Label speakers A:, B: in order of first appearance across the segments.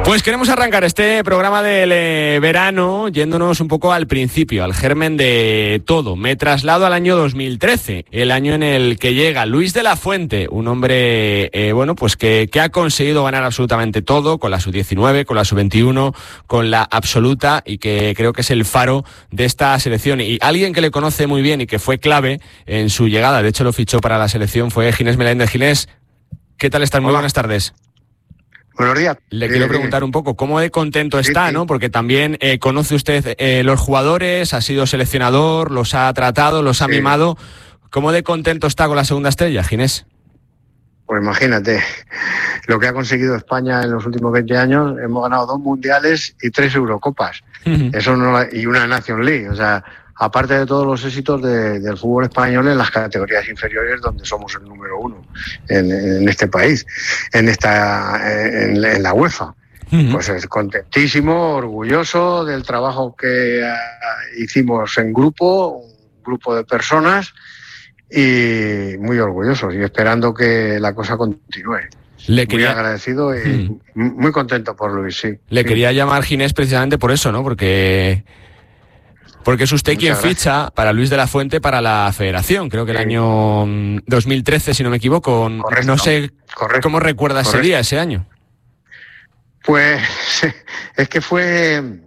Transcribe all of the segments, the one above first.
A: Pues queremos arrancar este programa del verano yéndonos un poco al principio, al germen de todo. Me traslado al año 2013, el año en el que llega Luis de la Fuente, un hombre pues que ha conseguido ganar absolutamente todo, con la sub-19, con la sub-21, con la absoluta, y que creo que es el faro de esta selección. Y alguien que le conoce muy bien y que fue clave en su llegada, de hecho lo fichó para la selección, fue Ginés Meléndez. Ginés, ¿qué tal estás? Muy buenas tardes.
B: Buenos días.
A: Le quiero preguntar un poco cómo de contento está, ¿no? Porque también conoce usted los jugadores, ha sido seleccionador, los ha tratado, los ha mimado. ¿Cómo de contento está con la segunda estrella, Ginés?
B: Pues imagínate, lo que ha conseguido España en los últimos 20 años. Hemos ganado 2 mundiales y 3 Eurocopas. Eso y una Nations League. O sea, aparte de todos los éxitos del fútbol español en las categorías inferiores, donde somos el número 1 en este país, en la UEFA. Pues es contentísimo, orgulloso del trabajo que hicimos en grupo, un grupo de personas, y muy orgullosos y esperando que la cosa continúe. Muy agradecido y muy contento por Luis, sí.
A: Le quería llamar Ginés precisamente por eso, ¿no? Porque es usted quien ficha para Luis de la Fuente para la Federación, creo que el año 2013, si no me equivoco.
B: Correcto,
A: no sé cómo recuerda ese día, ese año.
B: Pues es que fue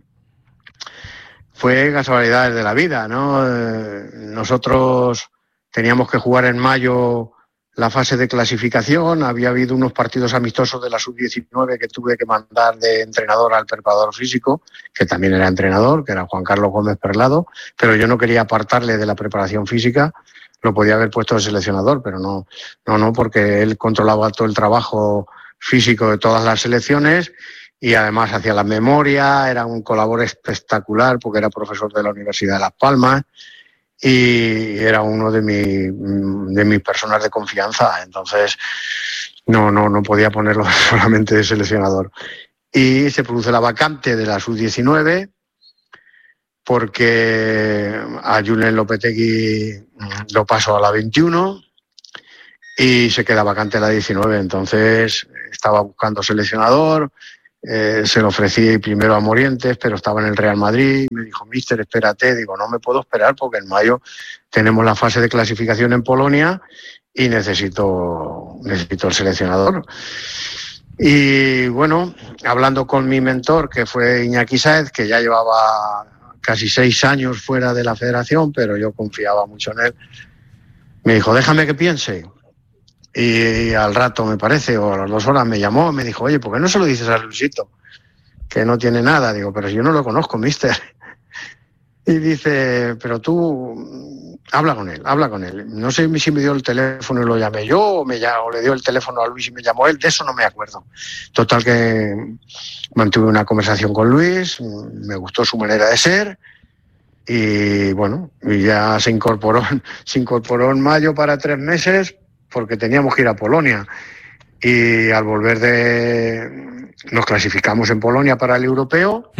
B: casualidades de la vida, ¿no? Nosotros teníamos que jugar en mayo la fase de clasificación. Había habido unos partidos amistosos de la sub-19 que tuve que mandar de entrenador al preparador físico, que también era entrenador, que era Juan Carlos Gómez Perlado, pero yo no quería apartarle de la preparación física. Lo podía haber puesto de seleccionador, pero no, porque él controlaba todo el trabajo físico de todas las selecciones y además hacía la memoria, era un colaborador espectacular porque era profesor de la Universidad de Las Palmas y era uno de mis personas de confianza. Entonces no podía ponerlo solamente de seleccionador. Y se produce la vacante de la sub-19 porque a Julen Lopetegui lo pasó a la 21 y se queda vacante la 19. Entonces estaba buscando seleccionador, se lo ofrecí primero a Morientes, pero estaba en el Real Madrid. Me dijo, míster, espérate. Digo, no me puedo esperar porque en mayo tenemos la fase de clasificación en Polonia y necesito el seleccionador. Y bueno, hablando con mi mentor, que fue Iñaki Sáez, que ya llevaba casi 6 años fuera de la federación, pero yo confiaba mucho en él, me dijo, déjame que piense. Y al rato, me parece, o a las 2 horas me llamó, me dijo, oye, ¿por qué no se lo dices a Luisito? Que no tiene nada. Digo, pero yo no lo conozco, mister. Y dice, pero tú habla con él. No sé si me dio el teléfono y lo llamé yo, o le dio el teléfono a Luis y me llamó él, de eso no me acuerdo. Total que mantuve una conversación con Luis, me gustó su manera de ser, y bueno, y ya se incorporó en mayo para 3 meses, porque teníamos que ir a Polonia. Y al volver nos clasificamos en Polonia para el europeo.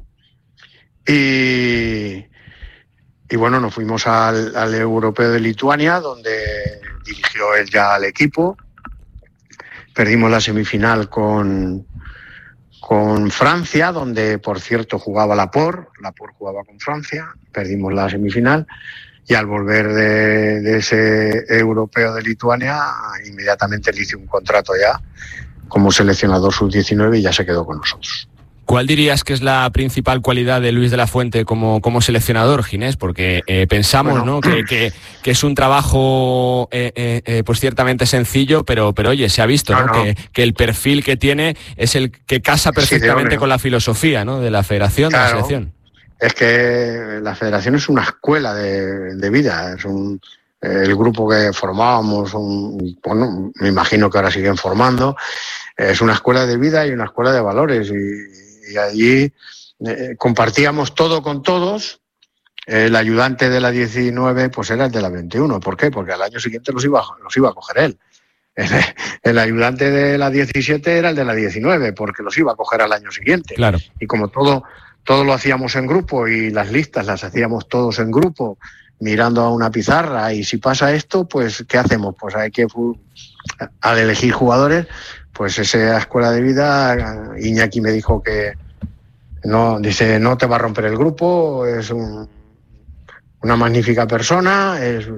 B: Y bueno, nos fuimos al europeo de Lituania, donde dirigió él ya al equipo. Perdimos la semifinal con Francia, donde por cierto jugaba Laporte jugaba con Francia. Perdimos la semifinal. Y al volver de ese europeo de Lituania, inmediatamente le hice un contrato ya como seleccionador sub-19 y ya se quedó con nosotros.
A: ¿Cuál dirías que es la principal cualidad de Luis de la Fuente como seleccionador, Ginés? Porque pensamos, ¿no?, que es un trabajo pues ciertamente sencillo, pero oye, se ha visto, ¿no? Que el perfil que tiene es el que casa perfectamente con la filosofía, ¿no?, de la federación, de la selección.
B: Es que la federación es una escuela de vida, es el grupo que formábamos, bueno, me imagino que ahora siguen formando, es una escuela de vida y una escuela de valores, y allí compartíamos todo con todos. El ayudante de la 19 pues era el de la 21. ¿Por qué? Porque al año siguiente los iba a coger él. El ayudante de la 17 era el de la 19, porque los iba a coger al año siguiente.
A: Claro.
B: Y como todo lo hacíamos en grupo y las listas las hacíamos todos en grupo, mirando a una pizarra, y si pasa esto, pues ¿qué hacemos? Pues hay que, al elegir jugadores, pues esa escuela de vida, Iñaki me dijo que no, dice, no te va a romper el grupo, es una magnífica persona, es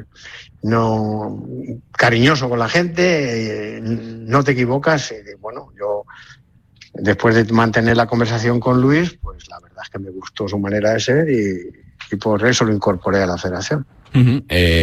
B: cariñoso con la gente, no te equivocas. Y bueno, yo después de mantener la conversación con Luis, pues la verdad es que me gustó su manera de ser y por eso lo incorporé a la federación.
A: Uh-huh.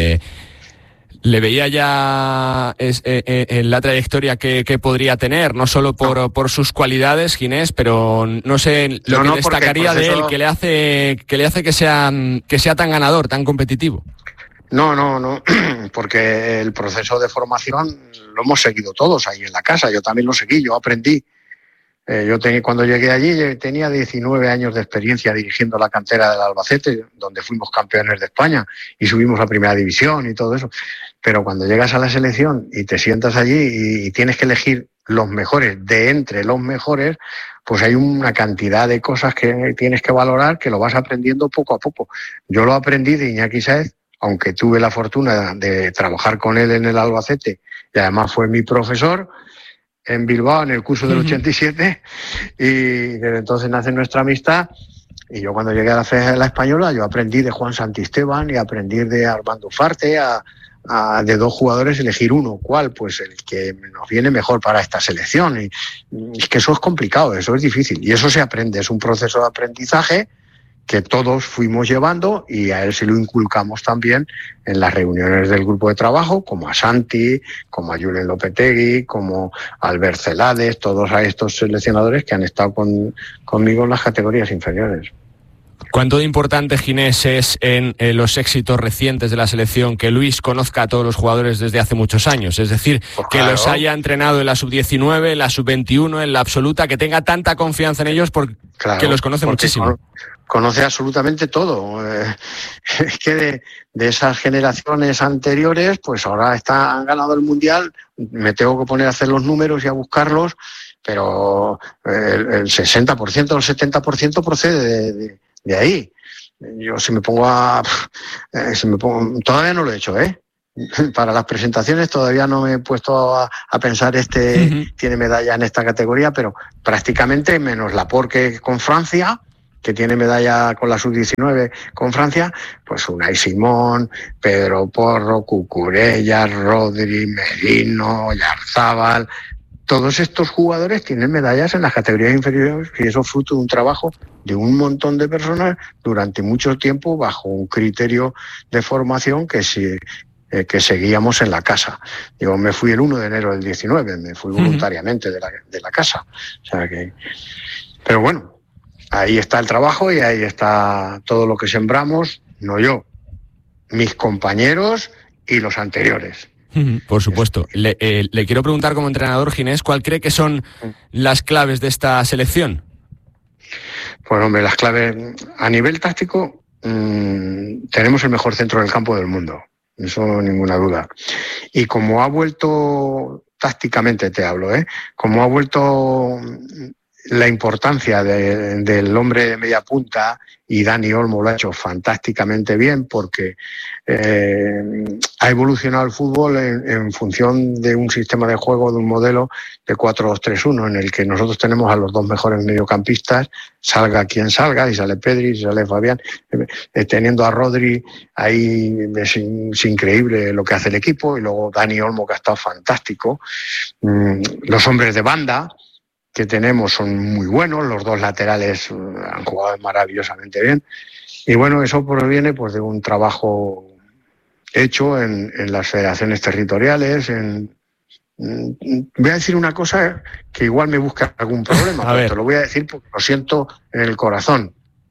A: Le veía ya en la trayectoria que podría tener, no solo por sus cualidades, Ginés, pero no sé lo que destacaría de él, que le hace que sea tan ganador, tan competitivo.
B: No, porque el proceso de formación lo hemos seguido todos ahí en la casa, yo también lo seguí, yo aprendí. Cuando llegué allí tenía 19 años de experiencia dirigiendo la cantera del Albacete, donde fuimos campeones de España y subimos a primera división y todo eso. Pero cuando llegas a la selección y te sientas allí y tienes que elegir los mejores de entre los mejores, pues hay una cantidad de cosas que tienes que valorar que lo vas aprendiendo poco a poco. Yo lo aprendí de Iñaki Sáez, aunque tuve la fortuna de trabajar con él en el Albacete y además fue mi profesor en Bilbao en el curso del 87 y desde entonces nace nuestra amistad. Y yo cuando llegué a la Española yo aprendí de Juan Santisteban y aprendí de Armando Ufarte de dos jugadores elegir uno. ¿Cuál? Pues el que nos viene mejor para esta selección. Y es que eso es complicado, eso es difícil y eso se aprende, es un proceso de aprendizaje que todos fuimos llevando y a él se lo inculcamos también en las reuniones del grupo de trabajo, como a Santi, como a Julen Lopetegui, como a Albert Celades, todos a estos seleccionadores que han estado conmigo en las categorías inferiores.
A: ¿Cuánto de importante, Ginés, es en los éxitos recientes de la selección que Luis conozca a todos los jugadores desde hace muchos años? Es decir, pues que los haya entrenado en la sub-19, en la sub-21, en la absoluta, que tenga tanta confianza en ellos porque los conoce muchísimo.
B: Conoce absolutamente todo. Es que de esas generaciones anteriores, pues ahora han ganado el Mundial, me tengo que poner a hacer los números y a buscarlos, pero el 60% o el 70% procede de ahí. Yo si me pongo todavía no lo he hecho, para las presentaciones todavía no me he puesto a pensar tiene medalla en esta categoría, pero prácticamente menos la porque con Francia, que tiene medalla con la sub-19 con Francia, pues Unai Simón, Pedro Porro, Cucurella, Rodri, Merino, Yarzábal. Todos estos jugadores tienen medallas en las categorías inferiores y eso es fruto de un trabajo de un montón de personas durante mucho tiempo bajo un criterio de formación que seguíamos en la casa. Yo me fui el 1 de enero del 19, me fui voluntariamente de la casa. O sea que, pero bueno, ahí está el trabajo y ahí está todo lo que sembramos, no yo, mis compañeros y los anteriores.
A: Por supuesto. Le quiero preguntar como entrenador, Ginés, ¿cuál cree que son las claves de esta selección?
B: Pues hombre, las claves a nivel táctico tenemos el mejor centro del campo del mundo, eso ninguna duda. Y como ha vuelto, tácticamente te hablo, como ha vuelto la importancia del hombre de media punta, y Dani Olmo lo ha hecho fantásticamente bien porque ha evolucionado el fútbol en función de un sistema de juego, de un modelo de 4-2-3-1 en el que nosotros tenemos a los dos mejores mediocampistas, salga quien salga, y sale Pedri, y sale Fabián, teniendo a Rodri ahí es increíble lo que hace el equipo, y luego Dani Olmo, que ha estado fantástico. Los hombres de banda que tenemos son muy buenos, los dos laterales han jugado maravillosamente bien, y bueno, eso proviene pues de un trabajo hecho en las federaciones territoriales. Voy a decir una cosa que igual me busca algún problema, pero te lo voy a decir porque lo siento en el corazón.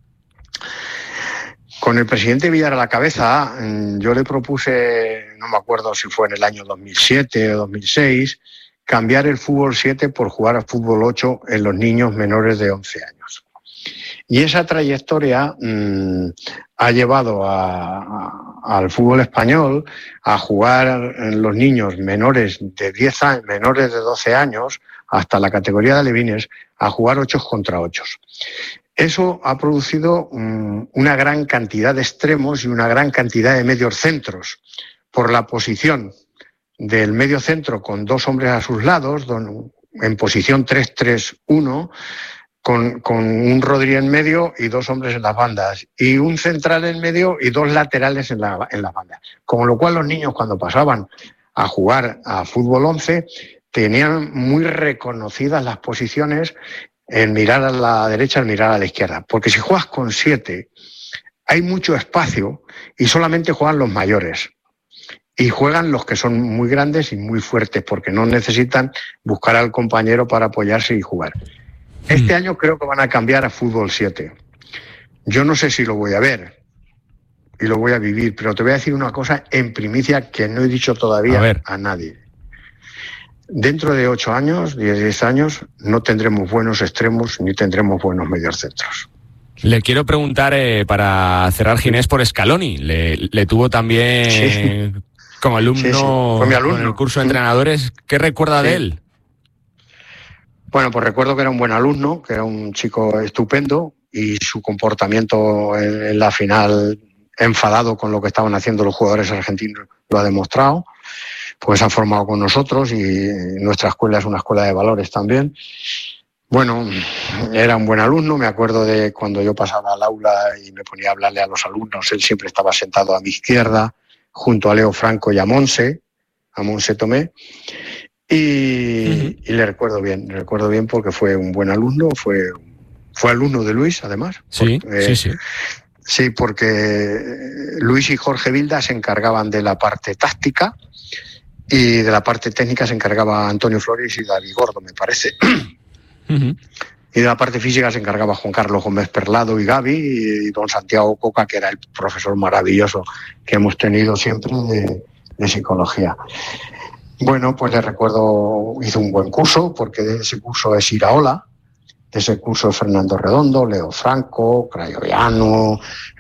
B: Con el presidente Villar a la cabeza, yo le propuse, no me acuerdo si fue en el año 2007 o 2006, cambiar el fútbol 7 por jugar al fútbol 8 en los niños menores de 11 años. Y esa trayectoria ha llevado al fútbol español a jugar en los niños menores de 10 años, menores de 12 años, hasta la categoría de alevines, a jugar 8 contra 8. Eso ha producido una gran cantidad de extremos y una gran cantidad de medios centros por la posición del medio centro con dos hombres a sus lados, en posición 3-3-1, con un Rodri en medio y 2 hombres en las bandas, y un central en medio y 2 laterales en las bandas. Con lo cual los niños, cuando pasaban a jugar a fútbol 11, tenían muy reconocidas las posiciones, en mirar a la derecha, en mirar a la izquierda. Porque si juegas con 7, hay mucho espacio y solamente juegan los mayores. Y juegan los que son muy grandes y muy fuertes, porque no necesitan buscar al compañero para apoyarse y jugar. Este año creo que van a cambiar a fútbol 7. Yo no sé si lo voy a ver y lo voy a vivir, pero te voy a decir una cosa en primicia que no he dicho todavía a nadie. Dentro de 8 años, 10 años, no tendremos buenos extremos ni tendremos buenos mediocentros.
A: Le quiero preguntar, para cerrar, Ginés, por Scaloni. Le tuvo también como alumno,
B: fue mi alumno
A: en el curso de entrenadores. ¿Qué recuerda de él?
B: Bueno, pues recuerdo que era un buen alumno, que era un chico estupendo, y su comportamiento en la final, enfadado con lo que estaban haciendo los jugadores argentinos, lo ha demostrado. Pues ha formado con nosotros y nuestra escuela es una escuela de valores también. Bueno, era un buen alumno. Me acuerdo de cuando yo pasaba al aula y me ponía a hablarle a los alumnos, él siempre estaba sentado a mi izquierda, junto a Leo Franco y a Monse Tomé. Y le recuerdo bien porque fue un buen alumno, fue alumno de Luis, además.
A: Sí, sí.
B: Sí, porque Luis y Jorge Vilda se encargaban de la parte táctica y de la parte técnica se encargaba Antonio Flores y David Gordo, me parece. Y de la parte física se encargaba Juan Carlos Gómez Perlado y Gaby, y don Santiago Coca, que era el profesor maravilloso que hemos tenido siempre de psicología. Bueno, pues le recuerdo, hizo un buen curso, porque de ese curso es Iraola, de ese curso es Fernando Redondo, Leo Franco, Crayoviano,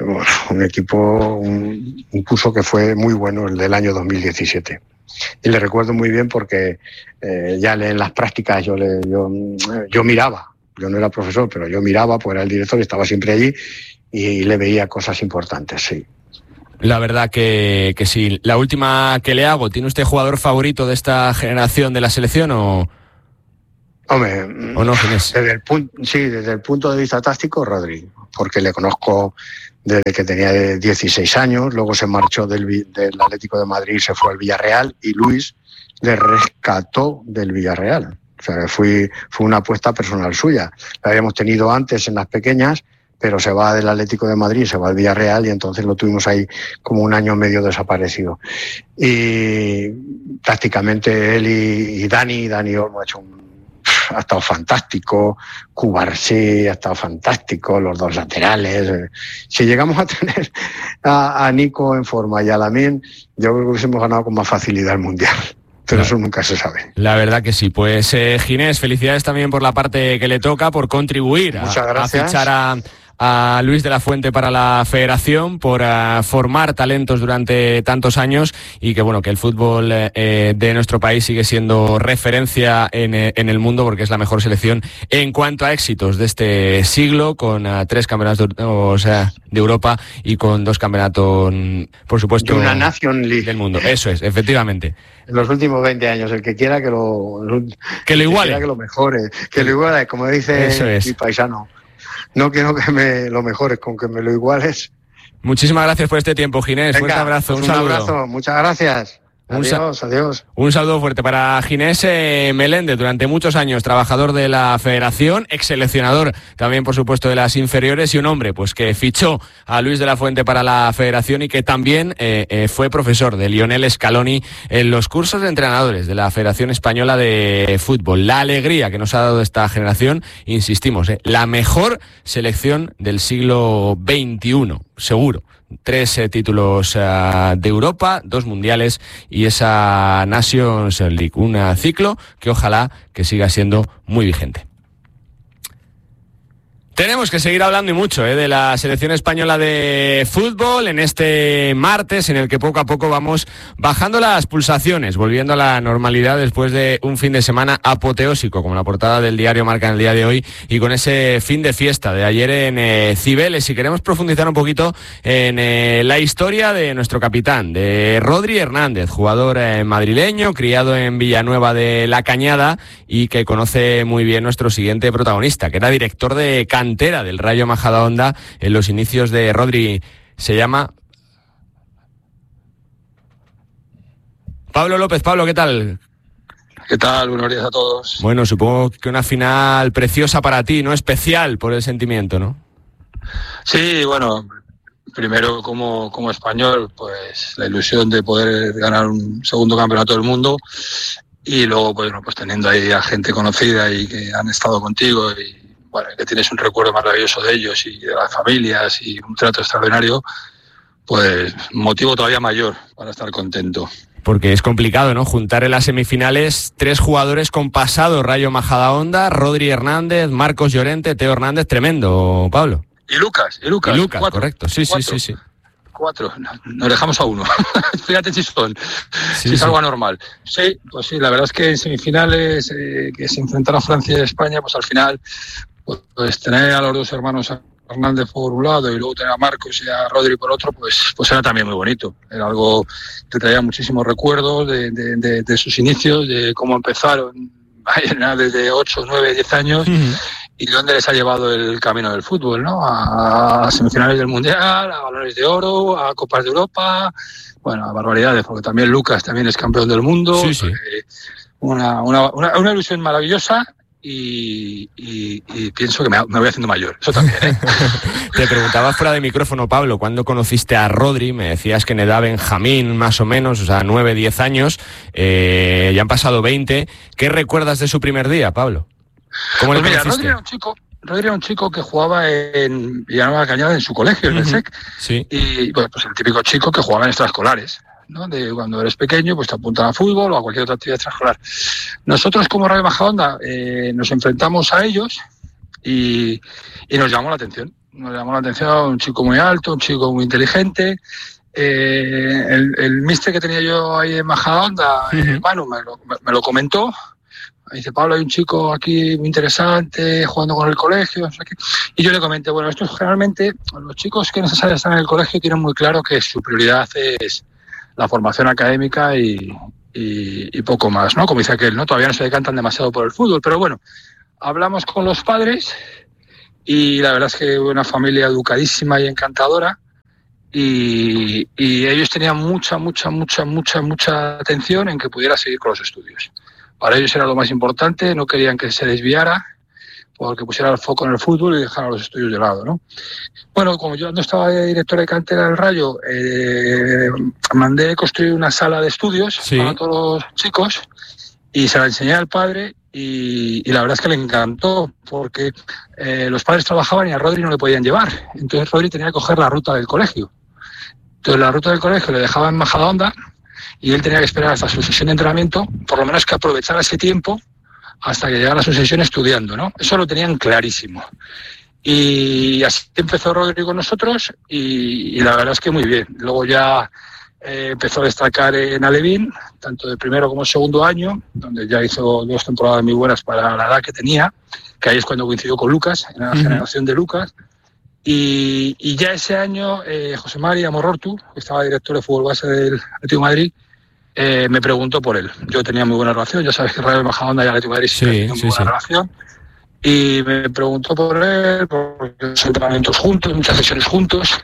B: un curso que fue muy bueno, el del año 2017. Y le recuerdo muy bien porque ya en las prácticas yo miraba, yo no era profesor, pero yo miraba, pues era el director y estaba siempre allí y le veía cosas importantes, sí.
A: La verdad que sí. La última que le hago, ¿tiene usted jugador favorito de esta generación de la selección o...?
B: Hombre,
A: ¿o no, Ginés?
B: Desde el punto de vista táctico, Rodri, porque le conozco desde que tenía 16 años, luego se marchó del Atlético de Madrid y se fue al Villarreal, y Luis le rescató del Villarreal. O sea, fue una apuesta personal suya. La habíamos tenido antes en las pequeñas, pero se va del Atlético de Madrid, se va al Villarreal, y entonces lo tuvimos ahí como un año y medio desaparecido. Y tácticamente él y Dani Olmo ha estado fantástico, Cubarsí ha estado fantástico, los 2 laterales. Si llegamos a tener a Nico en forma y a Lamine, yo creo que hubiésemos ganado con más facilidad el Mundial. Pero eso nunca se sabe.
A: La verdad que sí. Pues Ginés, felicidades también por la parte que le toca, por contribuir a fichar a Luis de la Fuente para la Federación, por formar talentos durante tantos años, y que bueno, que el fútbol de nuestro país sigue siendo referencia en el mundo, porque es la mejor selección en cuanto a éxitos de este siglo, con 3 campeonatos de Europa y con 2 campeonatos, por supuesto,
B: y una Nation League
A: del mundo. Eso es, efectivamente.
B: En los últimos 20 años, el que quiera que lo
A: iguale,
B: que lo mejore, que lo iguale, como dice mi paisano. No quiero que me lo mejores, con que me lo iguales.
A: Muchísimas gracias por este tiempo, Ginés. Fuerte abrazo.
B: Un abrazo, muchas gracias. Adiós.
A: Un saludo fuerte para Ginés Meléndez, durante muchos años trabajador de la Federación, exseleccionador también, por supuesto, de las inferiores, y un hombre pues que fichó a Luis de la Fuente para la Federación y que también fue profesor de Lionel Scaloni en los cursos de entrenadores de la Federación Española de Fútbol. La alegría que nos ha dado esta generación, insistimos, la mejor selección del siglo XXI, seguro. 3 títulos de Europa, 2 mundiales y esa Nations League, un ciclo que ojalá que siga siendo muy vigente. Tenemos que seguir hablando y mucho de la selección española de fútbol en este martes en el que poco a poco vamos bajando las pulsaciones, volviendo a la normalidad después de un fin de semana apoteósico, como la portada del diario marca en el día de hoy, y con ese fin de fiesta de ayer en Cibeles. Y queremos profundizar un poquito en la historia de nuestro capitán, de Rodri Hernández, jugador madrileño, criado en Villanueva de la Cañada y que conoce muy bien nuestro siguiente protagonista, que era director de cantera del Rayo Majadahonda en los inicios de Rodri. Se llama Pablo López. Pablo, ¿qué tal?
C: ¿Qué tal? Buenos días a todos.
A: Bueno, supongo que una final preciosa para ti, ¿no? Especial por el sentimiento, ¿no?
C: Sí, bueno, primero como español, pues la ilusión de poder ganar un segundo campeonato del mundo, y luego pues teniendo ahí a gente conocida y que han estado contigo y bueno, que tienes un recuerdo maravilloso de ellos y de las familias y un trato extraordinario, pues motivo todavía mayor para estar contento.
A: Porque es complicado, ¿no? Juntar en las semifinales 3 jugadores con pasado Rayo Majadahonda: Rodri Hernández, Marcos Llorente, Teo Hernández. Tremendo, Pablo.
C: Y Lucas.
A: 4, correcto, sí.
C: 4, nos dejamos a 1. Fíjate si es algo anormal. Sí, pues sí, la verdad es que en semifinales que se enfrentaron a Francia y España, pues al final pues tener a los dos hermanos Hernández por un lado y luego tener a Marcos y a Rodri por otro, pues era también muy bonito. Era algo que traía muchísimos recuerdos de sus inicios, de cómo empezaron desde 8, 9, 10 años. Uh-huh. Y dónde les ha llevado el camino del fútbol, ¿no? A semifinales del Mundial, a Balones de Oro, a Copas de Europa, bueno, a barbaridades, porque también Lucas también es campeón del mundo.
A: Sí.
C: Una ilusión maravillosa y pienso que me voy haciendo mayor, eso también, ¿eh?
A: Te preguntaba fuera de micrófono, Pablo, ¿cuándo conociste a Rodri? Me decías que en edad Benjamín, más o menos, o sea, 9, 10 años, ya han pasado 20. ¿Qué recuerdas de su primer día, Pablo? ¿Cómo le conociste?
C: Rodri era un chico que jugaba en Villanueva de la Cañada en su colegio, en el SEC.
A: Sí.
C: Y bueno, pues el típico chico que jugaba en extraescolares, ¿no? De cuando eres pequeño, pues te apuntan a fútbol o a cualquier otra actividad extraescolar. Nosotros como Rayo Majadahonda nos enfrentamos a ellos y nos llamó la atención. Nos llamó la atención un chico muy alto, un chico muy inteligente. El míster que tenía yo ahí en Majadahonda, Manu, me lo comentó. Me dice: Pablo, hay un chico aquí muy interesante jugando con el colegio, no sé qué. Y yo le comenté: bueno, esto generalmente los chicos que necesariamente están en el colegio tienen muy claro que su prioridad es la formación académica y poco más, ¿no? Como dice aquel, ¿no? Todavía no se decantan demasiado por el fútbol, pero bueno, hablamos con los padres y la verdad es que una familia educadísima y encantadora, y ellos tenían mucha atención en que pudiera seguir con los estudios. Para ellos era lo más importante, no querían que se desviara porque pusiera el foco en el fútbol y dejara los estudios de lado, ¿no? Bueno, como yo no estaba de director de cantera del Rayo, mandé construir una sala de estudios para todos los chicos y se la enseñé al padre y la verdad es que le encantó porque los padres trabajaban y a Rodri no le podían llevar. Entonces Rodri tenía que coger la ruta del colegio. Entonces la ruta del colegio le dejaba en Majadahonda y él tenía que esperar hasta su sesión de entrenamiento, por lo menos que aprovechara ese tiempo hasta que llegara a su sesión estudiando, ¿no? Eso lo tenían clarísimo. Y así empezó Rodri con nosotros y la verdad es que muy bien. Luego ya empezó a destacar en Alevín, tanto de primero como segundo año, donde ya hizo 2 temporadas muy buenas para la edad que tenía, que ahí es cuando coincidió con Lucas, en la generación de Lucas. Y ya ese año José María Morortu, que estaba director de fútbol base del Atlético de Madrid, me preguntó por él. Yo tenía muy buena relación, ya sabes que Rayo Majadahonda y Atlético de Madrid tienen muy buena relación. Y me preguntó por él, por los entrenamientos juntos, muchas sesiones juntos.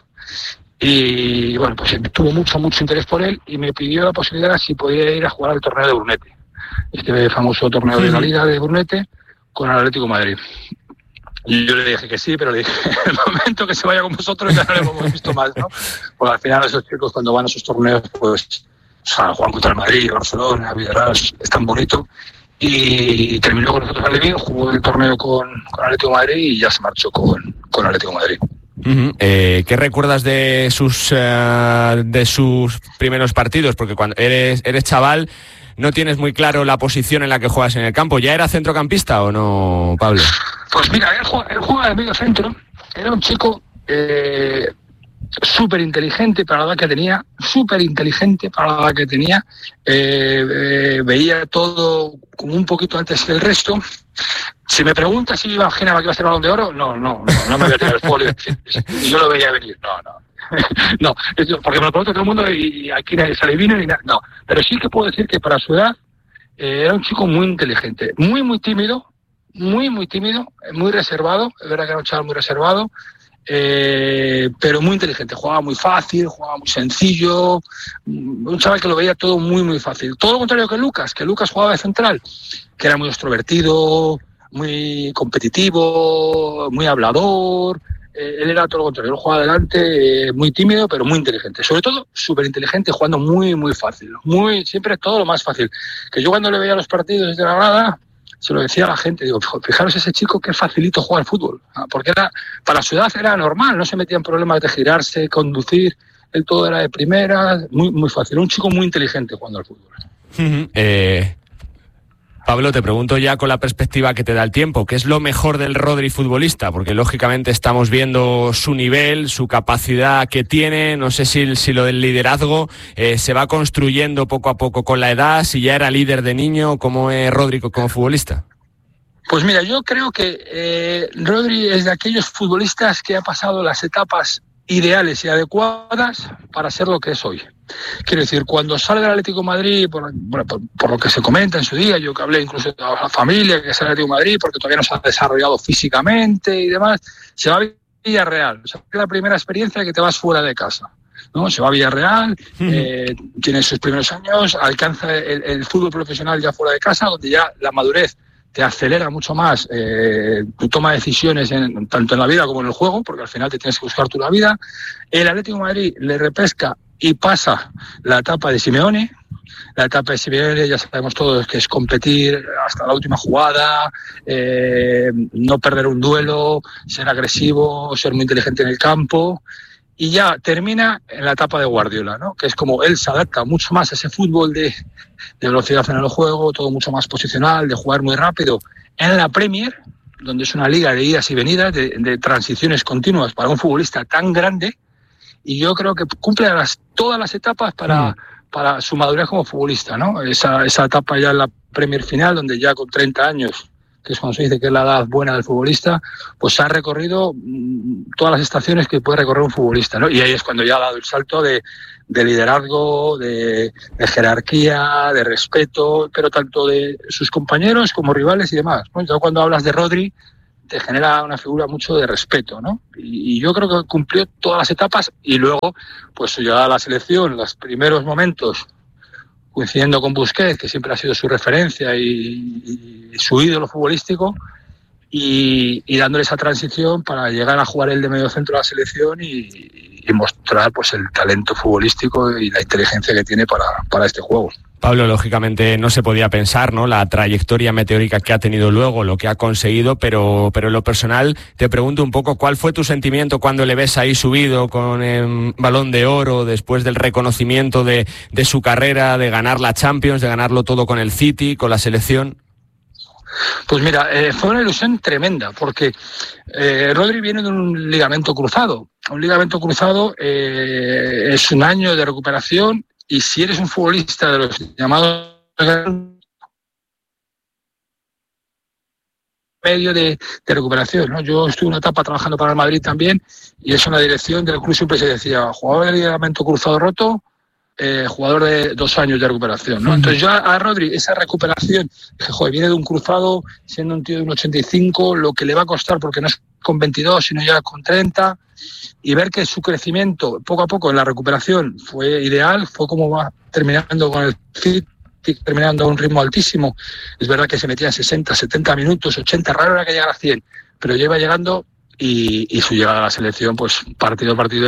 C: Y bueno, pues tuvo mucho interés por él y me pidió la posibilidad si podía ir a jugar al torneo de Brunete. Este famoso torneo de la Liga de Brunete con el Atlético de Madrid. Y yo le dije que sí, pero le dije: el momento que se vaya con vosotros ya no le hemos visto más, ¿no? Porque al final esos chicos cuando van a esos torneos, pues juegan contra el Madrid, Barcelona, Villarreal, es tan bonito. Y terminó con nosotros Alevín, jugó el torneo con Atlético de Madrid y ya se marchó con Atlético de Madrid.
A: ¿Qué recuerdas de sus primeros partidos? Porque cuando eres chaval no tienes muy claro la posición en la que juegas en el campo. ¿Ya era centrocampista o no, Pablo?
C: Pues mira, él jugaba de medio centro, era un chico súper inteligente para la edad que tenía, veía todo como un poquito antes que el resto. Si me preguntas si imaginaba que iba a ser Balón de Oro, no me voy a tirar el folio. Yo lo veía venir, no, porque me lo pregunta todo el mundo y aquí nadie se adivina ni nada. No, pero sí que puedo decir que para su edad era un chico muy inteligente, muy tímido, muy reservado. Es verdad que era un chaval muy reservado, pero muy inteligente. Jugaba muy fácil, jugaba muy sencillo. Un chaval que lo veía todo muy fácil. Todo lo contrario que Lucas jugaba de central, que era muy extrovertido, muy competitivo, muy hablador. Él era todo lo contrario, él jugaba adelante, muy tímido, pero muy inteligente. Sobre todo, súper inteligente, jugando muy fácil. Siempre todo lo más fácil. Que yo cuando le veía los partidos desde la grada, se lo decía a la gente, digo, fijaros ese chico que facilito juega al fútbol. Porque para su edad era normal, no se metía en problemas de girarse, conducir, él todo era de primera, muy fácil. Un chico muy inteligente jugando al fútbol.
A: Pablo, te pregunto ya con la perspectiva que te da el tiempo, ¿qué es lo mejor del Rodri futbolista? Porque lógicamente estamos viendo su nivel, su capacidad que tiene, no sé si lo del liderazgo se va construyendo poco a poco con la edad, si ya era líder de niño, ¿cómo es Rodri como futbolista?
C: Pues mira, yo creo que Rodri es de aquellos futbolistas que ha pasado las etapas ideales y adecuadas para ser lo que es hoy. Quiero decir, cuando sale del Atlético de Madrid, por lo que se comenta en su día, yo que hablé incluso de la familia que sale del Atlético de Madrid porque todavía no se ha desarrollado físicamente y demás, se va a Villarreal. O sea, es la primera experiencia que te vas fuera de casa, ¿no? Se va a Villarreal, tiene sus primeros años, alcanza el fútbol profesional ya fuera de casa, donde ya la madurez te acelera mucho más tu toma de decisiones tanto en la vida como en el juego, porque al final te tienes que buscar tú la vida. El Atlético de Madrid le repesca y pasa la etapa de Simeone. La etapa de Simeone ya sabemos todos que es competir hasta la última jugada, no perder un duelo, ser agresivo, ser muy inteligente en el campo. Y ya termina en la etapa de Guardiola, ¿no? Que es como él se adapta mucho más a ese fútbol de velocidad en el juego, todo mucho más posicional, de jugar muy rápido. En la Premier, donde es una liga de idas y venidas, de transiciones continuas para un futbolista tan grande, y yo creo que cumple todas las etapas para su madurez como futbolista, ¿no? Esa etapa ya en la Premier final, donde ya con 30 años, que es cuando se dice que es la edad buena del futbolista, pues ha recorrido todas las estaciones que puede recorrer un futbolista, ¿no? Y ahí es cuando ya ha dado el salto de liderazgo, de jerarquía, de respeto, pero tanto de sus compañeros como rivales y demás, ¿no? Entonces, cuando hablas de Rodri, te genera una figura mucho de respeto, ¿no? Y yo creo que cumplió todas las etapas y luego, pues su llegada a la selección, los primeros momentos, coincidiendo con Busquets, que siempre ha sido su referencia y su ídolo futbolístico, y dándole esa transición para llegar a jugar el de medio centro de la selección y mostrar pues el talento futbolístico y la inteligencia que tiene para este juego.
A: Pablo, lógicamente no se podía pensar, ¿no?, la trayectoria meteórica que ha tenido luego, lo que ha conseguido, pero en lo personal te pregunto un poco, ¿cuál fue tu sentimiento cuando le ves ahí subido con el Balón de Oro, después del reconocimiento de su carrera, de ganar la Champions, de ganarlo todo con el City, con la selección?
C: Pues mira, fue una ilusión tremenda, porque Rodri viene de un ligamento cruzado. Un ligamento cruzado es un año de recuperación, y si eres un futbolista de los llamados medio de recuperación, ¿no? Yo estuve una etapa trabajando para el Madrid también, y es una dirección del club siempre se decía, jugador de ligamento cruzado roto, jugador de 2 años de recuperación, ¿no? Entonces yo a Rodri, esa recuperación, dije, joder, viene de un cruzado, siendo un tío de un 85, lo que le va a costar, porque no es con 22, sino ya con 30, y ver que su crecimiento poco a poco en la recuperación fue ideal, fue como va terminando con el City, terminando a un ritmo altísimo. Es verdad que se metía en 60, 70 minutos, 80, raro era que llegara a 100, pero ya iba llegando, y su llegada a la selección, pues partido a partido,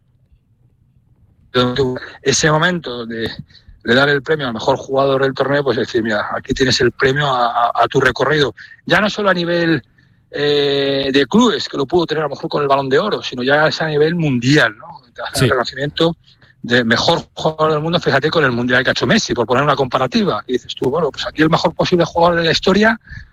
C: ese momento de dar el premio al mejor jugador del torneo, pues decir, mira, aquí tienes el premio a tu recorrido, ya no solo a nivel de clubes, que lo pudo tener a lo mejor con el Balón de Oro, sino ya a nivel mundial, ¿no? Sí. El reconocimiento de mejor jugador del mundo, fíjate, con el mundial que ha hecho Messi, por poner una comparativa, y dices tú, bueno, pues aquí el mejor posible jugador de la historia,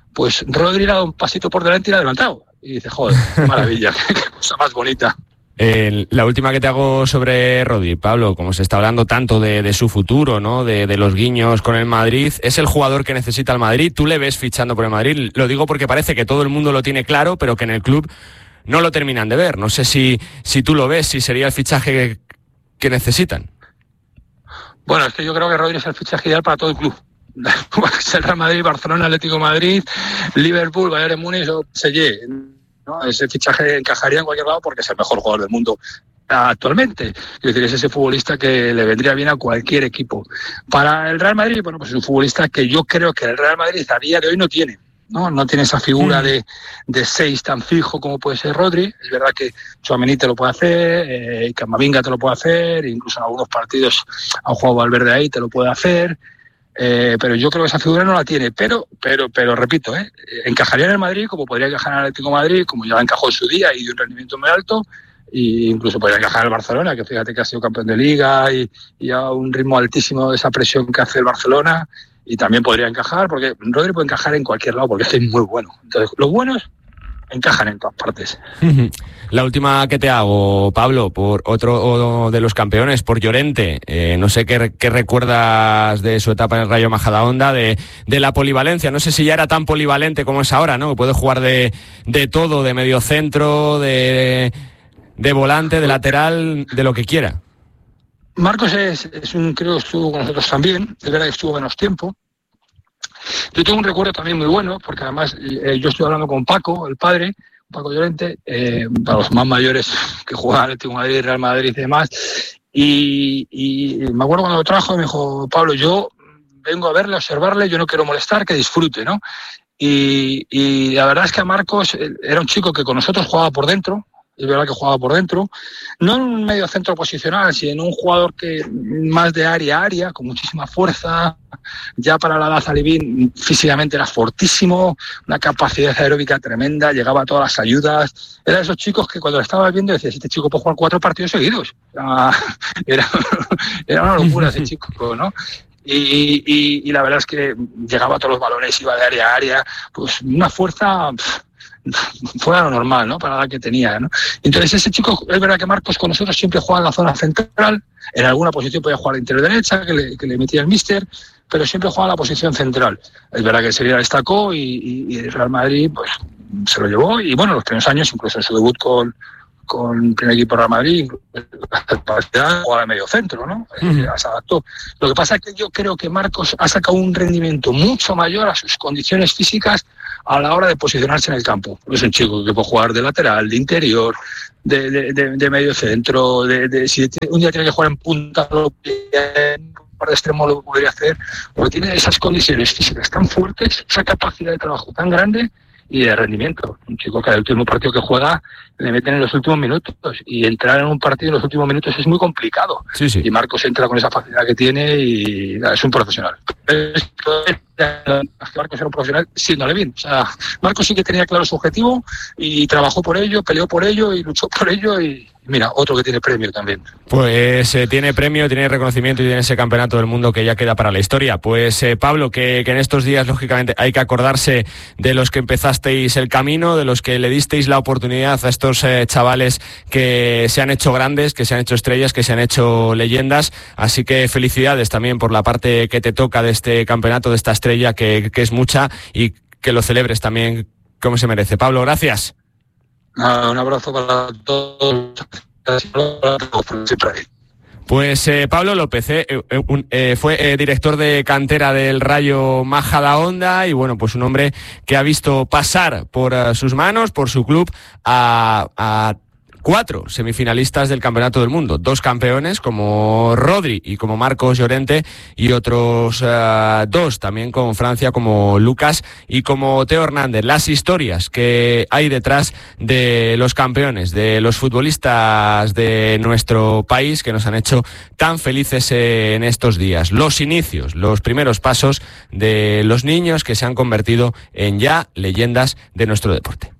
C: pues Rodri le ha dado un pasito por delante y le ha adelantado. Y dice, joder, qué maravilla, qué cosa más bonita.
A: La última que te hago sobre Rodri, Pablo, como se está hablando tanto de su futuro, ¿no? De los guiños con el Madrid, ¿es el jugador que necesita el Madrid? ¿Tú le ves fichando por el Madrid? Lo digo porque parece que todo el mundo lo tiene claro, pero que en el club no lo terminan de ver. No sé si tú lo ves, si sería el fichaje que necesitan.
C: Bueno, es que yo creo que Rodri es el fichaje ideal para todo el club. Es el Real Madrid, Barcelona, Atlético de Madrid, Liverpool, Bayern Múnich o PSG, ¿no? Ese fichaje encajaría en cualquier lado porque es el mejor jugador del mundo actualmente. Es decir, es ese futbolista que le vendría bien a cualquier equipo. Para el Real Madrid, bueno, pues es un futbolista que yo creo que el Real Madrid a día de hoy no tiene. No tiene esa figura de 6 tan fijo como puede ser Rodri. Es verdad que Tchouaméni te lo puede hacer, Camavinga te lo puede hacer, incluso en algunos partidos ha jugado Valverde ahí, te lo puede hacer. Pero yo creo que esa figura no la tiene, pero repito, encajaría en el Madrid como podría encajar en el Atlético de Madrid, como ya encajó en su día y de un rendimiento muy alto, e incluso podría encajar en el Barcelona, que fíjate que ha sido campeón de Liga y a un ritmo altísimo de esa presión que hace el Barcelona, y también podría encajar, porque Rodri puede encajar en cualquier lado, porque es muy bueno. Entonces, los buenos encajan en todas partes.
A: La última que te hago, Pablo, por otro de los campeones, por Llorente. No sé qué recuerdas de su etapa en el Rayo Majadahonda, de la polivalencia. No sé si ya era tan polivalente como es ahora, ¿no? Puede jugar de todo, de mediocentro, de volante, de lateral, de lo que quiera.
C: Marcos creo que estuvo con nosotros también. Es verdad que estuvo menos tiempo. Yo tengo un recuerdo también muy bueno, porque además yo estoy hablando con Paco, el padre, Paco Llorente, para los más mayores que juegan Atlético de Madrid, Real Madrid y demás, y me acuerdo cuando lo trajo y me dijo, Pablo, yo vengo a verle, a observarle, yo no quiero molestar, que disfrute, ¿no? Y la verdad es que a Marcos era un chico que con nosotros jugaba por dentro. Es verdad que jugaba por dentro, no en un medio centro posicional, sino en un jugador que más de área a área, con muchísima fuerza. Ya para la edad Alevín físicamente era fortísimo, una capacidad aeróbica tremenda, llegaba a todas las ayudas. Era de esos chicos que cuando lo estabas viendo decías, este chico puede jugar 4 partidos seguidos. Era una locura ese chico, ¿no? Y la verdad es que llegaba a todos los balones, iba de área a área, pues una fuerza fuera lo normal, ¿no? Para la que tenía, ¿no? Entonces ese chico, es verdad que Marcos con nosotros siempre juega en la zona central, en alguna posición podía jugar a interior derecha, que le metía el míster, pero siempre juega en la posición central. Es verdad que Sevilla destacó y el Real Madrid pues se lo llevó, y bueno, los primeros años, incluso en su debut con el primer equipo Real Madrid, jugaba de medio centro, ¿no? Se adaptó. Lo que pasa es que yo creo que Marcos ha sacado un rendimiento mucho mayor a sus condiciones físicas a la hora de posicionarse en el campo. Es un chico que puede jugar de lateral, de interior, de medio centro, si un día tiene que jugar en punta, en par de extremo lo podría hacer, porque tiene esas condiciones físicas tan fuertes, esa capacidad de trabajo tan grande y de rendimiento. Un chico que el último partido que juega le meten en los últimos minutos, y entrar en un partido en los últimos minutos es muy complicado. Sí. Y Marcos entra con esa facilidad que tiene y es un profesional. Marcos era un profesional siéndole bien. O sea, Marcos sí que tenía claro su objetivo y trabajó por ello, peleó por ello y luchó por ello, y mira, otro que tiene premio también.
A: Pues tiene premio, tiene reconocimiento y tiene ese campeonato del mundo que ya queda para la historia. Pues Pablo, que en estos días lógicamente hay que acordarse de los que empezasteis el camino, de los que le disteis la oportunidad a estos chavales que se han hecho grandes, que se han hecho estrellas, que se han hecho leyendas. Así que felicidades también por la parte que te toca de este campeonato, de esta estrella que es mucha, y que lo celebres también como se merece. Pablo, gracias.
C: Un abrazo para todos.
A: Pues Pablo López fue director de cantera del Rayo Majadahonda, y bueno, pues un hombre que ha visto pasar por sus manos, por su club, a 4 semifinalistas del Campeonato del Mundo, 2 campeones como Rodri y como Marcos Llorente, y otros 2 también con Francia como Lucas y como Teo Hernández. Las historias que hay detrás de los campeones, de los futbolistas de nuestro país que nos han hecho tan felices en estos días. Los inicios, los primeros pasos de los niños que se han convertido en ya leyendas de nuestro deporte.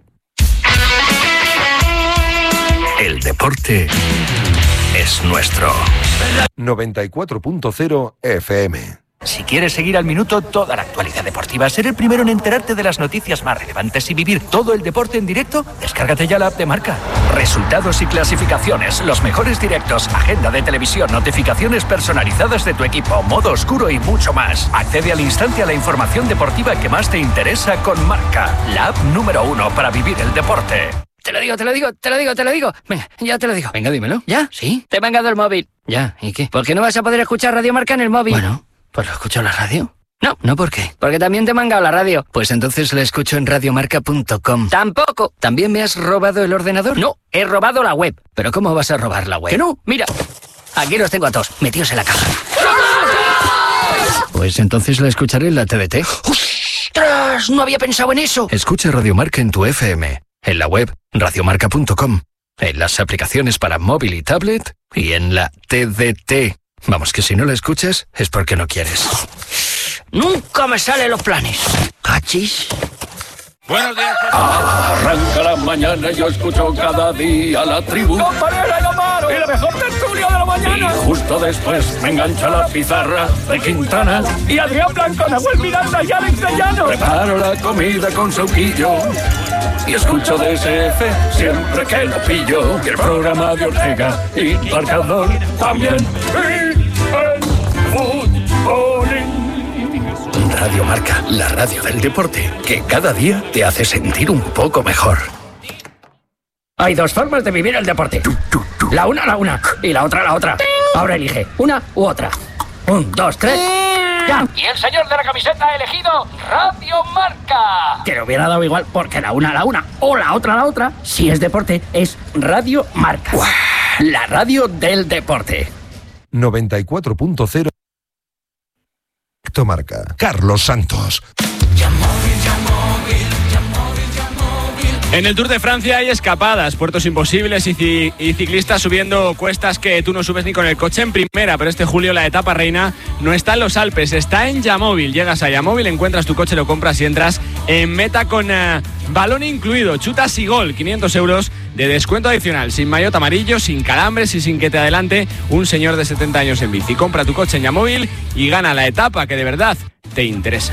D: El deporte es nuestro. 94.0 FM. Si quieres seguir al minuto toda la actualidad deportiva, ser el primero en enterarte de las noticias más relevantes y vivir todo el deporte en directo, descárgate ya la app de Marca. Resultados y clasificaciones, los mejores directos, agenda de televisión, notificaciones personalizadas de tu equipo, modo oscuro y mucho más. Accede al instante a la información deportiva que más te interesa con Marca, la app número 1 para vivir el deporte.
E: Te lo digo. Venga, ya te lo digo.
D: Venga, dímelo.
E: ¿Ya?
D: ¿Sí?
E: Te he mangado el móvil.
D: Ya, ¿y qué?
E: ¿Por qué no vas a poder escuchar Radio Marca en el móvil?
D: Bueno, pues lo escucho en la radio.
E: No,
D: ¿por qué?
E: porque también te he mangado la radio.
D: Pues entonces la escucho en radiomarca.com.
E: Tampoco.
D: ¿También me has robado el ordenador?
E: No, he robado la web.
D: ¿Pero cómo vas a robar la web?
E: Que no, mira. Aquí los tengo a todos, metidos en la caja.
D: Pues entonces la escucharé en la TDT.
E: ¡Ostras! No había pensado en eso.
D: Escucha Radio Marca en tu FM, en la web radiomarca.com, en las aplicaciones para móvil y tablet y en la TDT. Vamos, que si no la escuchas es porque no quieres.
E: Nunca me salen los planes. ¿Cachis?
A: Buenos días.
F: Arranca la mañana y yo escucho cada día la tribu.
G: ¡Compañera y Amaro! ¡Y la mejor tertulia de la mañana!
F: Y justo después me engancha la pizarra de Quintana.
G: Y Adrián Blanco, Nahuel Miranda y Alex de Llano.
F: Preparo la comida con sauquillo y escucho DSF siempre que lo pillo. Y el programa de Ortega y Marcador también. Y el fútbolín.
D: Radio Marca, la radio del deporte, que cada día te hace sentir un poco mejor.
E: Hay dos formas de vivir el deporte. La una y la otra. Ahora elige una u otra. 1, 2, 3. ¡Ya!
G: Y el señor de la camiseta ha elegido Radio Marca.
E: Que le hubiera dado igual porque la una o la otra, si es deporte, es Radio Marca.
D: ¡Uah!
E: La radio del deporte.
H: 94.0 Marca. Carlos Santos.
A: En el Tour de Francia hay escapadas, puertos imposibles y ciclistas subiendo cuestas que tú no subes ni con el coche en primera, pero este julio la etapa reina no está en los Alpes, está en Yamóvil. Llegas a Yamóvil, encuentras tu coche, lo compras y entras en meta con balón incluido, chutas y gol, 500 euros de descuento adicional, sin maillot amarillo, sin calambres y sin que te adelante un señor de 70 años en bici. Compra tu coche en Yamóvil y gana la etapa que de verdad te interesa.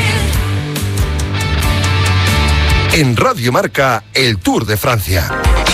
H: En Radio Marca, el Tour de Francia.